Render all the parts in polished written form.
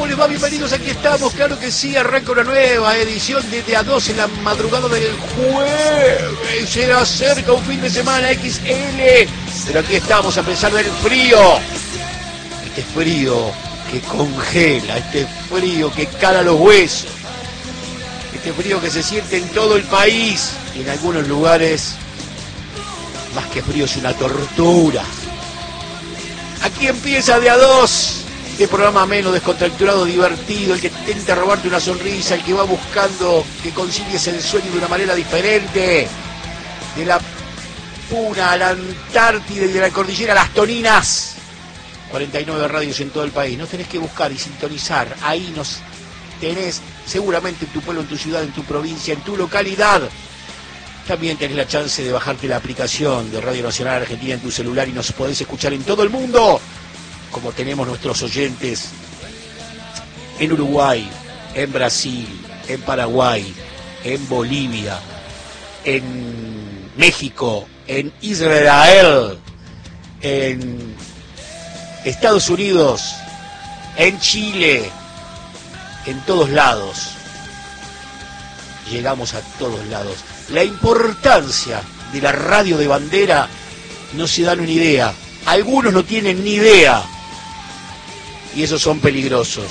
¿Cómo les va? Bienvenidos, aquí estamos, claro que sí, arranca una nueva edición de A2 en la madrugada del jueves. Se acerca un fin de semana XL, pero aquí estamos a pesar del frío. Este frío que congela, este frío que cala los huesos, este frío que se siente en todo el país y en algunos lugares, más que frío, es una tortura. Aquí empieza de A2. Este programa menos descontracturado, divertido, el que intenta robarte una sonrisa, el que va buscando que concilies el sueño de una manera diferente. De la Puna a la Antártida y de la cordillera a las Toninas. 49 radios en todo el país. Nos tenés que buscar y sintonizar. Ahí nos tenés seguramente en tu pueblo, en tu ciudad, en tu provincia, en tu localidad. También tenés la chance de bajarte la aplicación de Radio Nacional Argentina en tu celular y nos podés escuchar en todo el mundo. Como tenemos nuestros oyentes en Uruguay, en Brasil, en Paraguay, en Bolivia, en México, en Israel, en Estados Unidos, en Chile, en todos lados. Llegamos a todos lados. La importancia de la radio de bandera no se dan una idea. Algunos no tienen ni idea. Y esos son peligrosos.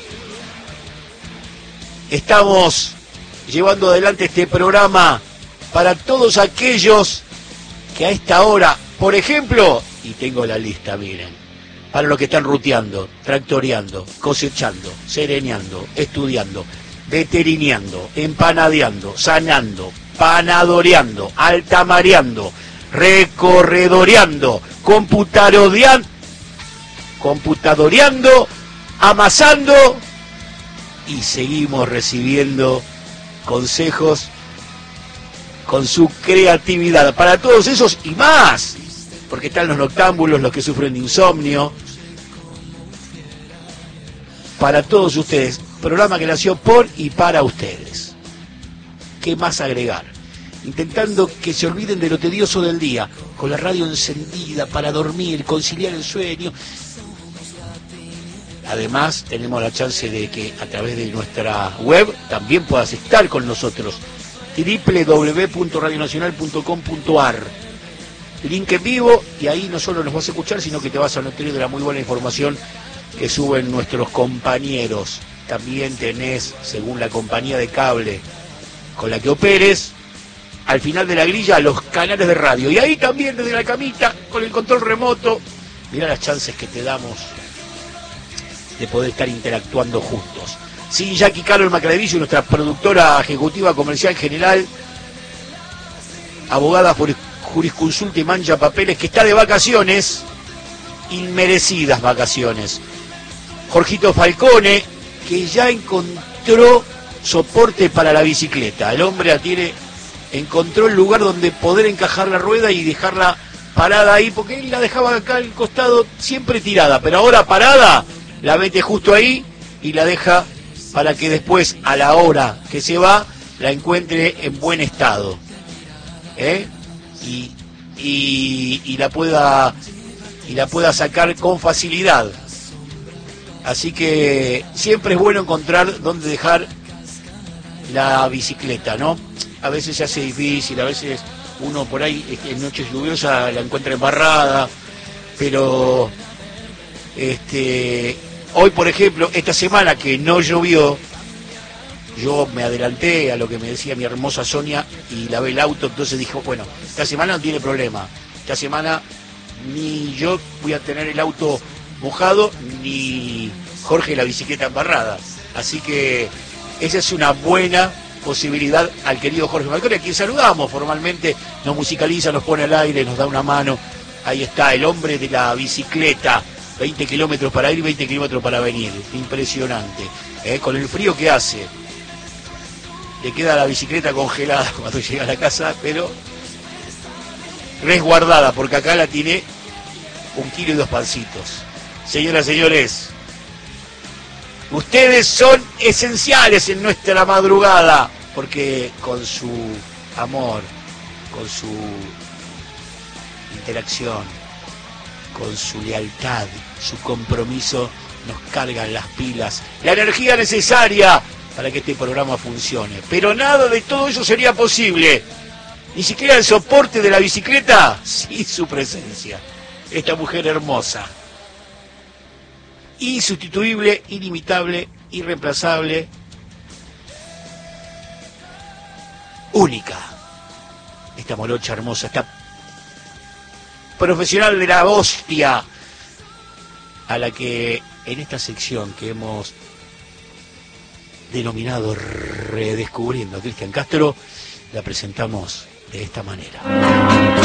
Estamos llevando adelante este programa para todos aquellos que a esta hora, por ejemplo, y tengo la lista, miren, para los que están ruteando, tractoreando, cosechando, sereneando, estudiando, veterineando, empanadeando, sanando, panadoreando, altamareando, recorredoreando, computadoreando, amasando, y seguimos recibiendo consejos con su creatividad. Para todos esos y más, porque están los noctámbulos, los que sufren de insomnio. Para todos ustedes, programa que nació por y para ustedes. ¿Qué más agregar? Intentando que se olviden de lo tedioso del día, con la radio encendida para dormir, conciliar el sueño. Además, tenemos la chance de que a través de nuestra web también puedas estar con nosotros. www.radionacional.com.ar. Link en vivo, y ahí no solo nos vas a escuchar, sino que te vas a nutrir de la muy buena información que suben nuestros compañeros. También tenés, según la compañía de cable con la que operes, al final de la grilla, los canales de radio. Y ahí también, desde la camita, con el control remoto, mirá las chances que te damos de poder estar interactuando juntos. Sí, Jackie Carol Macradevicio, nuestra productora ejecutiva comercial general, abogada jurisconsulta y mancha papeles, que está de vacaciones, inmerecidas vacaciones. Jorgito Falcone, que ya encontró soporte para la bicicleta. El hombre encontró el lugar donde poder encajar la rueda y dejarla parada ahí, porque él la dejaba acá al costado siempre tirada, pero ahora parada, la mete justo ahí y la deja para que después, a la hora que se va, la encuentre en buen estado. Y la pueda sacar con facilidad. Así que siempre es bueno encontrar dónde dejar la bicicleta, ¿no? A veces se hace difícil, a veces uno por ahí en noches lluviosas la encuentra embarrada, pero hoy, por ejemplo, esta semana que no llovió, yo me adelanté a lo que me decía mi hermosa Sonia y lavé el auto, entonces dijo, bueno, esta semana no tiene problema, esta semana ni yo voy a tener el auto mojado, ni Jorge la bicicleta embarrada, así que esa es una buena posibilidad al querido Jorge Falcone, a quien saludamos formalmente, nos musicaliza, nos pone al aire, nos da una mano. Ahí está, el hombre de la bicicleta, 20 kilómetros para ir, 20 kilómetros para venir, impresionante, con el frío que hace, le queda la bicicleta congelada cuando llega a la casa, pero resguardada, porque acá la tiene 1 kilo y 2 pancitos. Señoras, señores, ustedes son esenciales en nuestra madrugada, porque con su amor, con su interacción, con su lealtad, su compromiso, nos cargan las pilas, la energía necesaria para que este programa funcione. Pero nada de todo eso sería posible. Ni siquiera el soporte de la bicicleta sin su presencia. Esta mujer hermosa, insustituible, inimitable, irreemplazable, única. Esta morocha hermosa, esta profesional de la hostia, a la que en esta sección que hemos denominado Redescubriendo a Cristian Castro, la presentamos de esta manera.